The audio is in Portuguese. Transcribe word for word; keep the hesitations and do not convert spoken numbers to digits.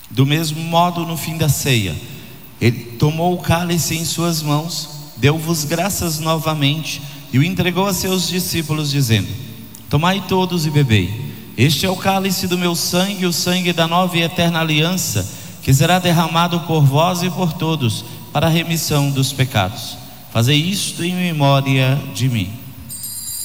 Do mesmo modo, no fim da ceia, ele tomou o cálice em suas mãos, deu-vos graças novamente e o entregou a seus discípulos, dizendo: tomai todos e bebei. Este é o cálice do meu sangue, o sangue da nova e eterna aliança, que será derramado por vós e por todos para a remissão dos pecados. Fazei isto em memória de mim.